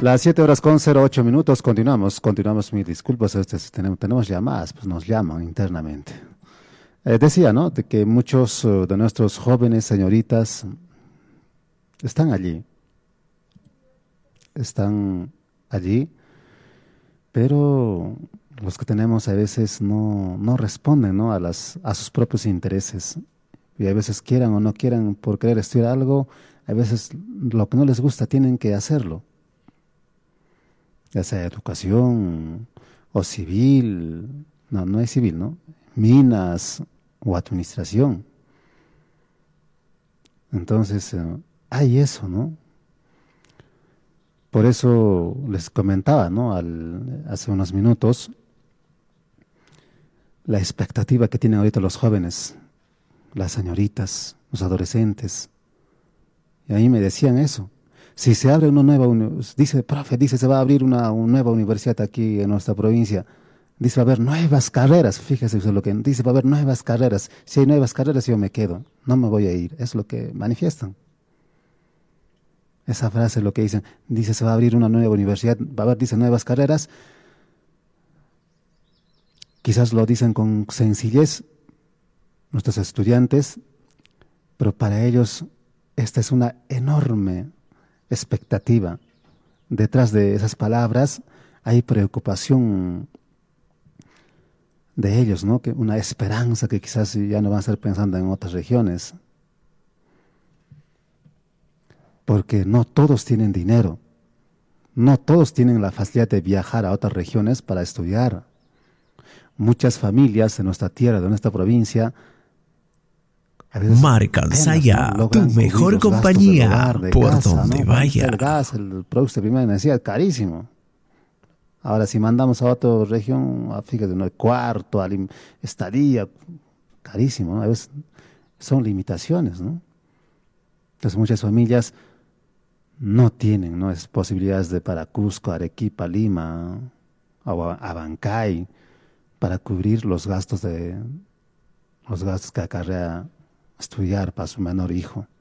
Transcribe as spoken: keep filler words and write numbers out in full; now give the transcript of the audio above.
Las siete horas con cero ocho minutos, continuamos, continuamos, mis disculpas, este, tenemos, tenemos llamadas, pues nos llaman internamente. Eh, decía, ¿no?, de que muchos uh, de nuestros jóvenes señoritas están allí, están allí, pero los que tenemos a veces no, no responden, ¿no?, a las, a sus propios intereses. Y a veces quieran o no quieran por querer estudiar algo, a veces lo que no les gusta tienen que hacerlo. Ya sea educación o civil, no, no es civil, ¿no? Minas o administración. Entonces, eh, hay eso, ¿no? Por eso les comentaba, ¿no?, Al, hace unos minutos, la expectativa que tienen ahorita los jóvenes, las señoritas, los adolescentes. Y a mí me decían eso. Si se abre una nueva, uni- dice, profe, dice, se va a abrir una, una nueva universidad aquí en nuestra provincia. Dice, va a haber nuevas carreras. Fíjese usted lo que dice, va a haber nuevas carreras. Si hay nuevas carreras, yo me quedo. No me voy a ir. Es lo que manifiestan. Esa frase es lo que dicen. Dice, se va a abrir una nueva universidad, va a haber, dice, nuevas carreras. Quizás lo dicen con sencillez nuestros estudiantes, pero para ellos esta es una enorme expectativa. Detrás de esas palabras hay preocupación de ellos, ¿no?, que una esperanza que quizás ya no van a estar pensando en otras regiones, porque no todos tienen dinero, no todos tienen la facilidad de viajar a otras regiones para estudiar. Muchas familias de nuestra tierra, de nuestra provincia, a veces Marca apenas, Ansaya, ¿no?, tu logran cubrir mejor los gastos del compañía, hogar, de por casa, donde ¿no? vaya. El gas, el producto de primera necesidad, carísimo. Ahora, si mandamos a otra región, ah, fíjate, ¿no?, cuarto, alim- estadía, carísimo, ¿no? A veces son limitaciones, ¿no? Entonces muchas familias no tienen, ¿no?, es posibilidades de para Cusco, Arequipa, Lima, o a- Abancay, para cubrir los gastos de los gastos que acarrea estudiar para su menor hijo.